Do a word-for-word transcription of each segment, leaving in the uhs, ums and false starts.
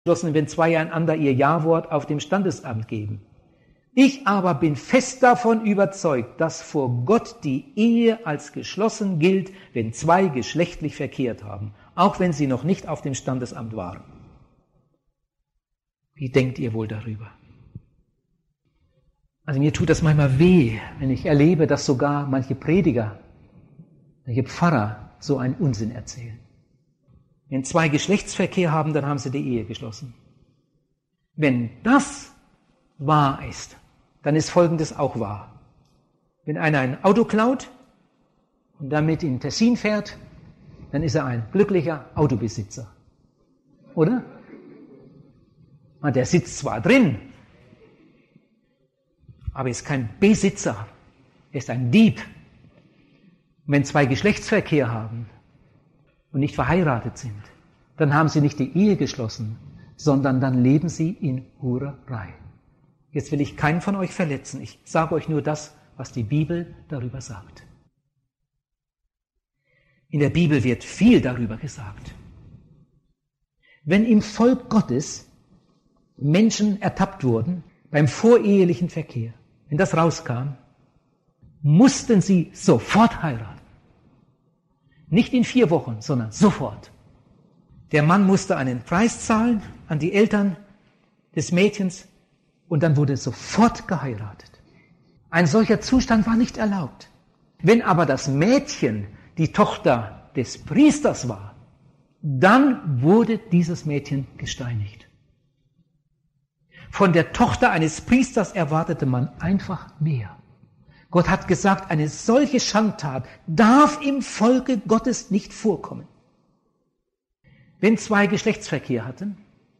wenn zwei einander ihr Ja-Wort auf dem Standesamt geben. Ich aber bin fest davon überzeugt, dass vor Gott die Ehe als geschlossen gilt, wenn zwei geschlechtlich verkehrt haben, auch wenn sie noch nicht auf dem Standesamt waren. Wie denkt ihr wohl darüber? Also mir tut das manchmal weh, wenn ich erlebe, dass sogar manche Prediger, manche Pfarrer so einen Unsinn erzählen. Wenn zwei Geschlechtsverkehr haben, dann haben sie die Ehe geschlossen. Wenn das wahr ist, dann ist Folgendes auch wahr. Wenn einer ein Auto klaut und damit in Tessin fährt, dann ist er ein glücklicher Autobesitzer. Oder? Der sitzt zwar drin, aber ist kein Besitzer. Er ist ein Dieb. Und wenn zwei Geschlechtsverkehr haben und nicht verheiratet sind, dann haben sie nicht die Ehe geschlossen, sondern dann leben sie in Hurerei. Jetzt will ich keinen von euch verletzen. Ich sage euch nur das, was die Bibel darüber sagt. In der Bibel wird viel darüber gesagt. Wenn im Volk Gottes Menschen ertappt wurden beim vorehelichen Verkehr, wenn das rauskam, mussten sie sofort heiraten. Nicht in vier Wochen, sondern sofort. Der Mann musste einen Preis zahlen an die Eltern des Mädchens und dann wurde sofort geheiratet. Ein solcher Zustand war nicht erlaubt. Wenn aber das Mädchen die Tochter des Priesters war, dann wurde dieses Mädchen gesteinigt. Von der Tochter eines Priesters erwartete man einfach mehr. Gott hat gesagt, eine solche Schandtat darf im Volke Gottes nicht vorkommen. Wenn zwei Geschlechtsverkehr hatten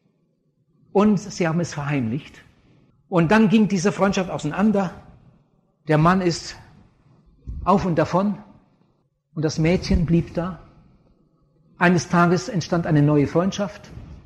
und sie haben es verheimlicht und dann ging diese Freundschaft auseinander, der Mann ist auf und davon und das Mädchen blieb da. Eines Tages entstand eine neue Freundschaft.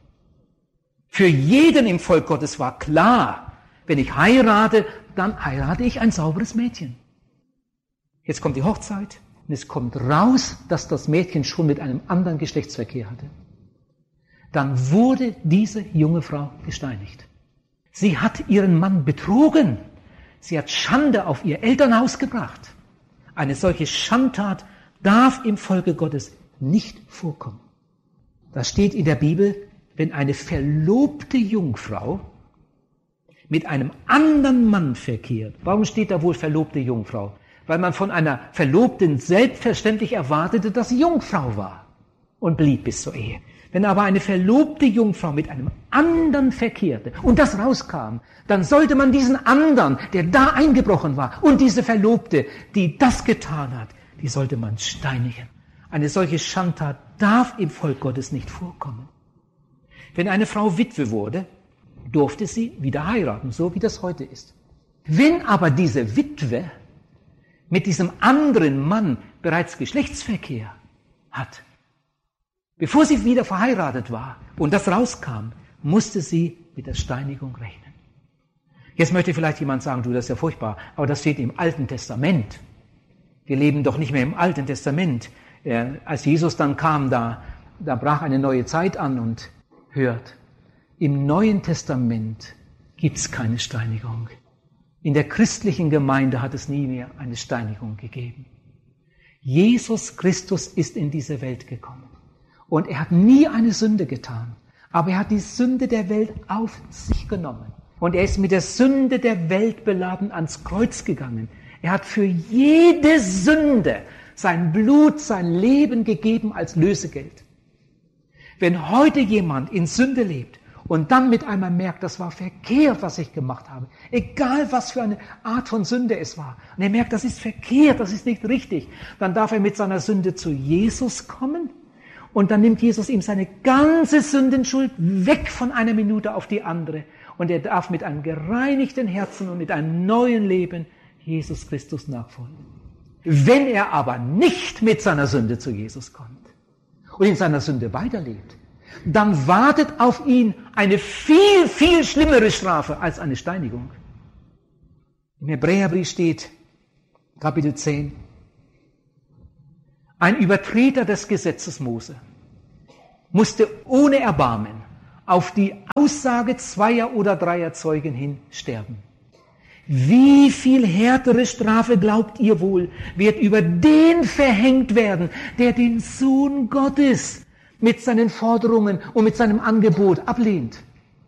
Für jeden im Volk Gottes war klar, wenn ich heirate, dann heirate ich ein sauberes Mädchen. Jetzt kommt die Hochzeit und es kommt raus, dass das Mädchen schon mit einem anderen Geschlechtsverkehr hatte. Dann wurde diese junge Frau gesteinigt. Sie hat ihren Mann betrogen. Sie hat Schande auf ihr Elternhaus gebracht. Eine solche Schandtat darf im Volke Gottes nicht vorkommen. Das steht in der Bibel, wenn eine verlobte Jungfrau mit einem anderen Mann verkehrt. Warum steht da wohl verlobte Jungfrau? Weil man von einer Verlobten selbstverständlich erwartete, dass sie Jungfrau war und blieb bis zur Ehe. Wenn aber eine verlobte Jungfrau mit einem anderen verkehrte und das rauskam, dann sollte man diesen anderen, der da eingebrochen war, und diese Verlobte, die das getan hat, die sollte man steinigen. Eine solche Schandtat darf im Volk Gottes nicht vorkommen. Wenn eine Frau Witwe wurde, durfte sie wieder heiraten, so wie das heute ist. Wenn aber diese Witwe mit diesem anderen Mann bereits Geschlechtsverkehr hat, bevor sie wieder verheiratet war und das rauskam, musste sie mit der Steinigung rechnen. Jetzt möchte vielleicht jemand sagen, du, das ist ja furchtbar, aber das steht im Alten Testament. Wir leben doch nicht mehr im Alten Testament. Äh, als Jesus dann kam, da, da brach eine neue Zeit an und hört, im Neuen Testament gibt's keine Steinigung. In der christlichen Gemeinde hat es nie mehr eine Steinigung gegeben. Jesus Christus ist in diese Welt gekommen. Und er hat nie eine Sünde getan. Aber er hat die Sünde der Welt auf sich genommen. Und er ist mit der Sünde der Welt beladen ans Kreuz gegangen. Er hat für jede Sünde sein Blut, sein Leben gegeben als Lösegeld. Wenn heute jemand in Sünde lebt und dann mit einmal merkt, das war verkehrt, was ich gemacht habe, egal was für eine Art von Sünde es war, und er merkt, das ist verkehrt, das ist nicht richtig, dann darf er mit seiner Sünde zu Jesus kommen und dann nimmt Jesus ihm seine ganze Sündenschuld weg von einer Minute auf die andere und er darf mit einem gereinigten Herzen und mit einem neuen Leben Jesus Christus nachfolgen. Wenn er aber nicht mit seiner Sünde zu Jesus kommt und in seiner Sünde weiterlebt, dann wartet auf ihn eine viel, viel schlimmere Strafe als eine Steinigung. Im Hebräerbrief steht, Kapitel zehn, ein Übertreter des Gesetzes Mose musste ohne Erbarmen auf die Aussage zweier oder dreier Zeugen hin sterben. Wie viel härtere Strafe, glaubt ihr wohl, wird über den verhängt werden, der den Sohn Gottes mit seinen Forderungen und mit seinem Angebot ablehnt?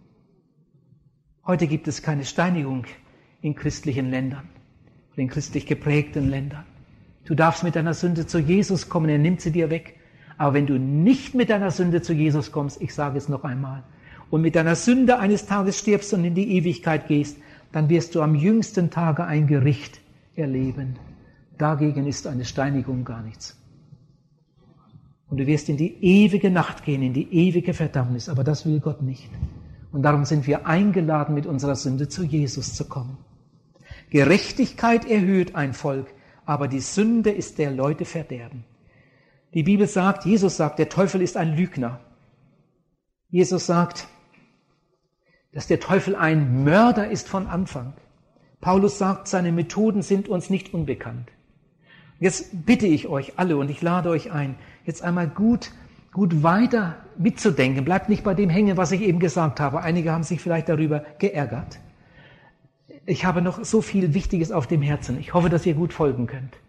Heute gibt es keine Steinigung in christlichen Ländern, in christlich geprägten Ländern. Du darfst mit deiner Sünde zu Jesus kommen, er nimmt sie dir weg. Aber wenn du nicht mit deiner Sünde zu Jesus kommst, ich sage es noch einmal, und mit deiner Sünde eines Tages stirbst und in die Ewigkeit gehst, dann wirst du am jüngsten Tage ein Gericht erleben. Dagegen ist eine Steinigung gar nichts. Und du wirst in die ewige Nacht gehen, in die ewige Verdammnis, aber das will Gott nicht. Und darum sind wir eingeladen, mit unserer Sünde zu Jesus zu kommen. Gerechtigkeit erhöht ein Volk, aber die Sünde ist der Leute Verderben. Die Bibel sagt, Jesus sagt, der Teufel ist ein Lügner. Jesus sagt, dass der Teufel ein Mörder ist von Anfang. Paulus sagt, seine Methoden sind uns nicht unbekannt. Jetzt bitte ich euch alle und ich lade euch ein, jetzt einmal gut, gut weiter mitzudenken. Bleibt nicht bei dem hängen, was ich eben gesagt habe. Einige haben sich vielleicht darüber geärgert. Ich habe noch so viel Wichtiges auf dem Herzen. Ich hoffe, dass ihr gut folgen könnt.